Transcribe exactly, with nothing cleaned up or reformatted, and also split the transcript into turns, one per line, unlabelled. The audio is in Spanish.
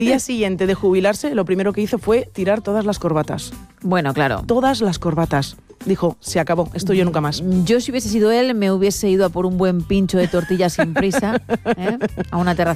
día siguiente de jubilarse, lo primero que hizo fue tirar todas las corbatas.
Bueno, claro.
Todas las corbatas. Dijo, se acabó, esto yo nunca más.
Yo, si hubiese sido él, me hubiese ido a por un buen pincho de tortillas sin prisa, ¿eh? A una terraza.